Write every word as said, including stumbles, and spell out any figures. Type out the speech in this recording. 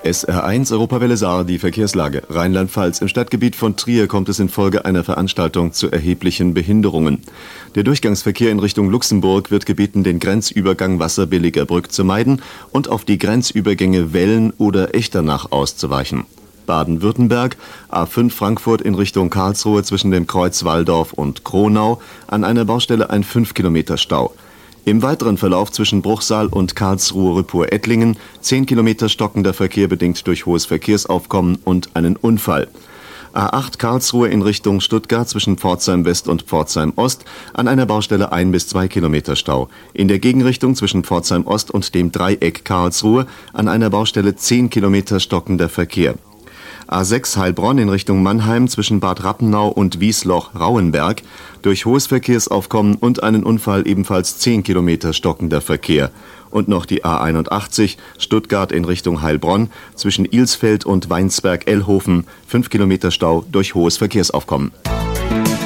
S R eins Europawelle Saar, die Verkehrslage. Rheinland-Pfalz. Im Stadtgebiet von Trier kommt es infolge einer Veranstaltung zu erheblichen Behinderungen. Der Durchgangsverkehr in Richtung Luxemburg wird gebeten, den Grenzübergang Wasserbilliger Brück zu meiden und auf die Grenzübergänge Wellen oder Echternach auszuweichen. Baden-Württemberg, A fünf Frankfurt in Richtung Karlsruhe zwischen dem Kreuz Walldorf und Kronau, an einer Baustelle ein fünf Kilometer Stau. Im weiteren Verlauf zwischen Bruchsal und Karlsruhe-Rüppur-Ettlingen zehn Kilometer stockender Verkehr bedingt durch hohes Verkehrsaufkommen und einen Unfall. A acht Karlsruhe in Richtung Stuttgart zwischen Pforzheim West und Pforzheim Ost, an einer Baustelle ein bis zwei Kilometer Stau. In der Gegenrichtung zwischen Pforzheim Ost und dem Dreieck Karlsruhe, an einer Baustelle zehn Kilometer stockender Verkehr. A sechs Heilbronn in Richtung Mannheim zwischen Bad Rappenau und Wiesloch-Rauenberg, durch hohes Verkehrsaufkommen und einen Unfall ebenfalls zehn Kilometer stockender Verkehr. Und noch die A einundachtzig Stuttgart in Richtung Heilbronn zwischen Ilsfeld und Weinsberg-Ellhofen, fünf Kilometer Stau durch hohes Verkehrsaufkommen.